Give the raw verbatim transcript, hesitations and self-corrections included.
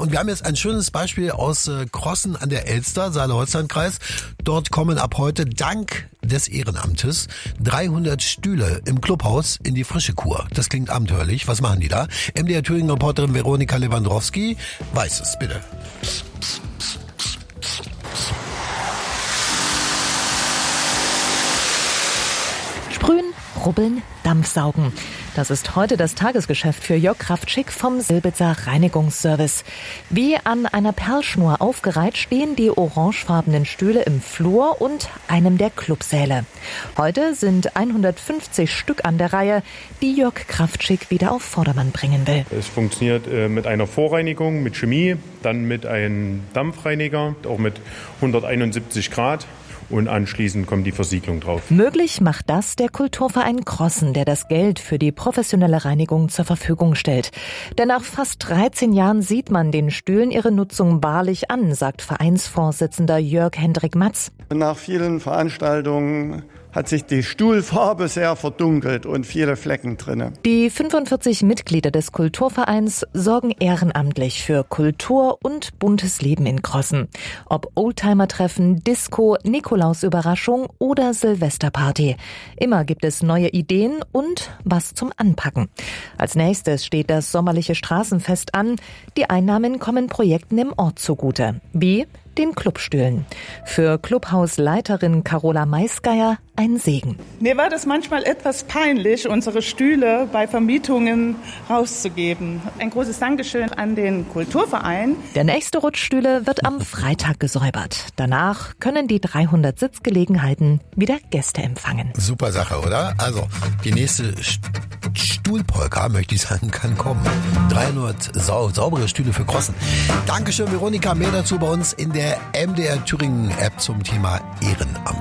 Und wir haben jetzt ein schönes Beispiel aus äh, Crossen an der Elster, Saale-Holstein-Kreis. Dort kommen ab heute dank des Ehrenamtes dreihundert Stühle im Clubhaus in die frische Kur. Das klingt abenteuerlich. Was machen die da? M D R Thüringen-Reporterin Veronika Lewandowski weiß es, bitte. Sprühen, rubbeln, Dampfsaugen. Das ist heute das Tagesgeschäft für Jörg Kraftschick vom Silbitzer Reinigungsservice. Wie an einer Perlschnur aufgereiht stehen die orangefarbenen Stühle im Flur und einem der Clubsäle. Heute sind hundertfünfzig Stück an der Reihe, die Jörg Kraftschick wieder auf Vordermann bringen will. Es funktioniert äh, mit einer Vorreinigung, mit Chemie, dann mit einem Dampfreiniger, auch mit hunderteinundsiebzig Grad. Und anschließend kommt die Versiegelung drauf. Möglich macht das der Kulturverein Crossen, der das Geld für die professionelle Reinigung zur Verfügung stellt. Denn nach fast dreizehn Jahren sieht man den Stühlen ihre Nutzung wahrlich an, sagt Vereinsvorsitzender Jörg Hendrik Matz. Nach vielen Veranstaltungen hat sich die Stuhlfarbe sehr verdunkelt und viele Flecken drin. Die fünfundvierzig Mitglieder des Kulturvereins sorgen ehrenamtlich für Kultur und buntes Leben in Crossen. Ob Oldtimer-Treffen, Disco, Nikolausüberraschung oder Silvesterparty. Immer gibt es neue Ideen und was zum Anpacken. Als nächstes steht das sommerliche Straßenfest an. Die Einnahmen kommen Projekten im Ort zugute. Wie? Den Clubstühlen. Für Clubhausleiterin Carola Maisgeier ein Segen. Mir war das manchmal etwas peinlich, unsere Stühle bei Vermietungen rauszugeben. Ein großes Dankeschön an den Kulturverein. Der nächste Rutschstühle wird am Freitag gesäubert. Danach können die dreihundert Sitzgelegenheiten wieder Gäste empfangen. Super Sache, oder? Also, die nächste St- Stuhlpolka, möchte ich sagen, kann kommen. dreihundert sau- saubere Stühle für Crossen. Dankeschön, Veronika. Mehr dazu bei uns in der M D R Thüringen App zum Thema Ehrenamt.